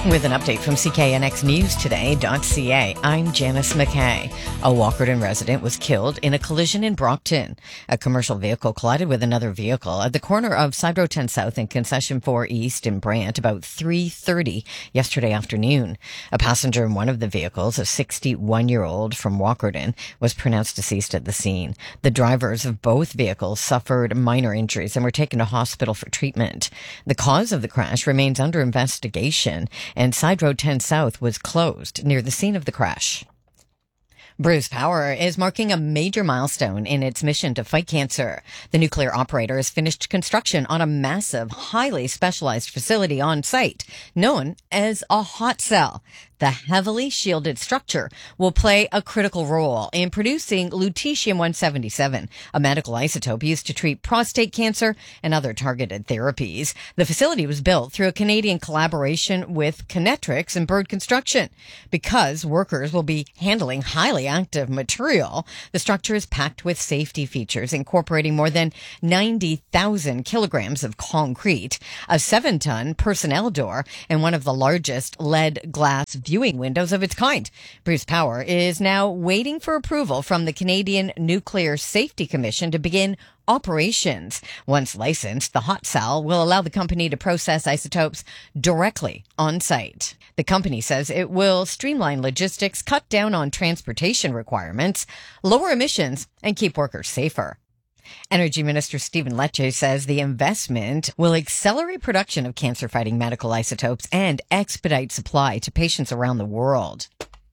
With an update from CKNXNewsToday.ca, I'm Janice McKay. A Walkerton resident was killed in a collision in Brockton. A commercial vehicle collided with another vehicle at the corner of Side Road 10 South and Concession 4 East in Brant about 3:30 yesterday afternoon. A passenger in one of the vehicles, a 61-year-old from Walkerton, was pronounced deceased at the scene. The drivers of both vehicles suffered minor injuries and were taken to hospital for treatment. The cause of the crash remains under investigation, and Side Road 10 South was closed near the scene of the crash. Bruce Power is marking a major milestone in its mission to fight cancer. The nuclear operator has finished construction on a massive, highly specialized facility on site, known as a hot cell. The heavily shielded structure will play a critical role in producing lutetium-177, a medical isotope used to treat prostate cancer and other targeted therapies. The facility was built through a Canadian collaboration with Kinetrix and Bird Construction. Because workers will be handling highly active material, the structure is packed with safety features, incorporating more than 90,000 kilograms of concrete, a 7-ton personnel door, and one of the largest lead glass viewing windows of its kind. Bruce Power is now waiting for approval from the Canadian Nuclear Safety Commission to begin operations. Once licensed, the hot cell will allow the company to process isotopes directly on site. The company says it will streamline logistics, cut down on transportation requirements, lower emissions, and keep workers safer. Energy Minister Stephen Lecce says the investment will accelerate production of cancer-fighting medical isotopes and expedite supply to patients around the world.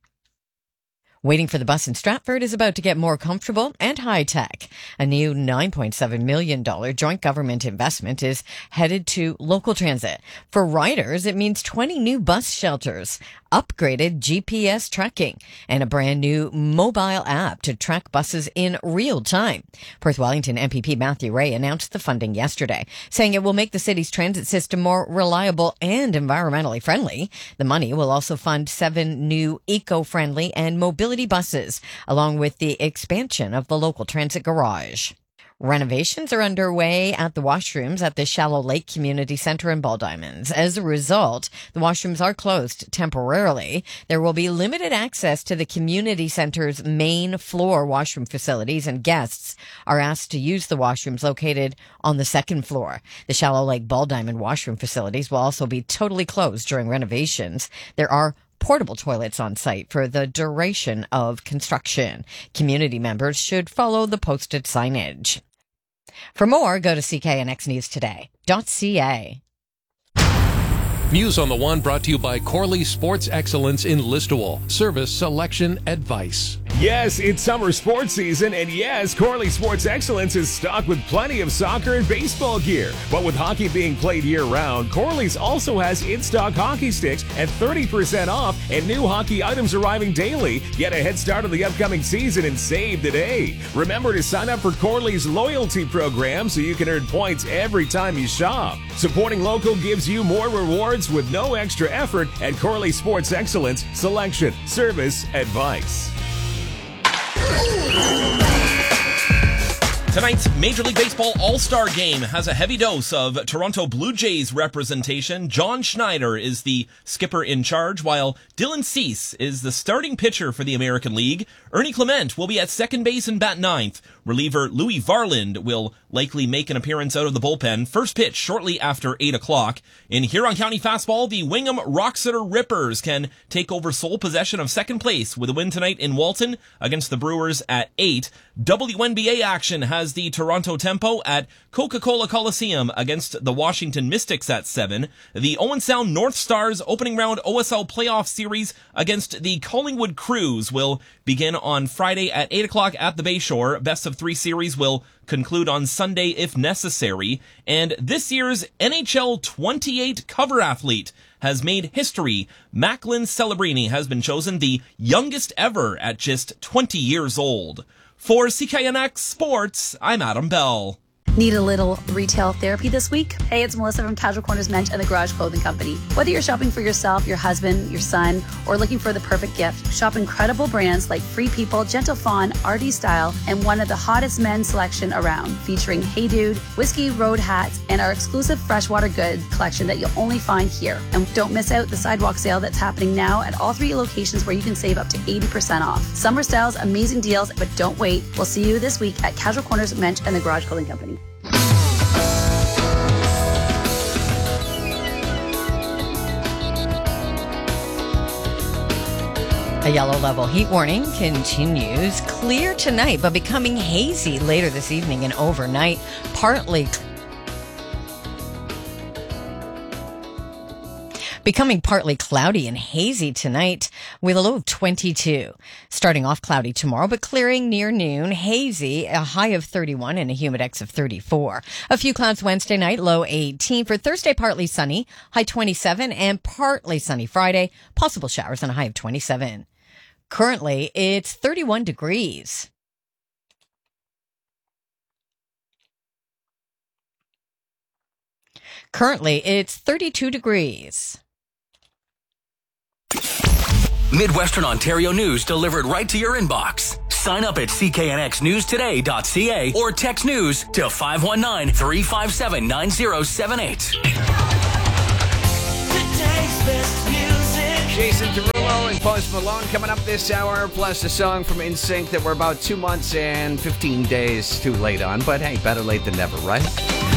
Waiting for the bus in Stratford is about to get more comfortable and high-tech. A new $9.7 million joint government investment is headed to local transit. For riders, it means 20 new bus shelters, upgraded GPS tracking, and a brand new mobile app to track buses in real time. Perth Wellington MPP Matthew Ray announced the funding yesterday, saying it will make the city's transit system more reliable and environmentally friendly. The money will also fund 7 new eco-friendly and mobility buses, along with the expansion of the local transit garage. Renovations are underway at the washrooms at the Shallow Lake Community Centre in Baldiamond. As a result, the washrooms are closed temporarily. There will be limited access to the community centre's main floor washroom facilities, and guests are asked to use the washrooms located on the second floor. The Shallow Lake Baldiamond washroom facilities will also be totally closed during renovations. There are portable toilets on site for the duration of construction. Community members should follow the posted signage. For more, go to CKNXNewsToday.ca. News on the One brought to you by Corley Sports Excellence in Listowel. Service, selection, advice. Yes, it's summer sports season, and yes, Corley Sports Excellence is stocked with plenty of soccer and baseball gear. But with hockey being played year-round, Corley's also has in-stock hockey sticks at 30% off and new hockey items arriving daily. Get a head start on the upcoming season and save today. Remember to sign up for Corley's loyalty program so you can earn points every time you shop. Supporting local gives you more rewards with no extra effort at Corley Sports Excellence, selection, service, advice. Tonight's Major League Baseball All-Star Game has a heavy dose of Toronto Blue Jays representation. John Schneider is the skipper in charge, while Dylan Cease is the starting pitcher for the American League. Ernie Clement will be at second base and bat ninth. Reliever Louis Varland will likely make an appearance out of the bullpen. First pitch shortly after 8 o'clock. In Huron County Fastball, the Wingham Roxeter Rippers can take over sole possession of second place with a win tonight in Walton against the Brewers at 8. WNBA action has the Toronto Tempo at Coca-Cola Coliseum against the Washington Mystics at 7. The Owen Sound North Stars opening round OSL playoff series against the Collingwood Crews will begin on Friday at 8 o'clock at the Bayshore. Best of 3 series will conclude on Sunday if necessary. And this year's NHL 28 cover athlete has made history. Macklin Celebrini has been chosen the youngest ever at just 20 years old. For CKNX Sports, I'm Adam Bell. Need a little retail therapy this week? Hey, it's Melissa from Casual Corners Men's and the Garage Clothing Company. Whether you're shopping for yourself, your husband, your son, or looking for the perfect gift, shop incredible brands like Free People, Gentle Fawn, RD Style, and one of the hottest men's selection around, featuring Hey Dude, Whiskey Road hats, and our exclusive freshwater goods collection that you'll only find here. And don't miss out the sidewalk sale that's happening now at all 3 locations where you can save up to 80% off. Summer styles, amazing deals, but don't wait. We'll see you this week at Casual Corners Men's and the Garage Clothing Company. A yellow level heat warning continues. Clear tonight, but becoming hazy later this evening and overnight. Becoming partly cloudy and hazy tonight with a low of 22. Starting off cloudy tomorrow, but clearing near noon. Hazy, a high of 31 and a humidex of 34. A few clouds Wednesday night, low 18. For Thursday, partly sunny, high 27, and partly sunny Friday. Possible showers and a high of 27. Currently, it's 31 degrees. Currently, it's 32 degrees. Midwestern Ontario news delivered right to your inbox. Sign up at cknxnewstoday.ca or text news to 519-357-9078. Today's best music. Jason Derulo and Post Malone coming up this hour, plus a song from NSYNC that we're about 2 months and 15 days too late on. But hey, better late than never, right?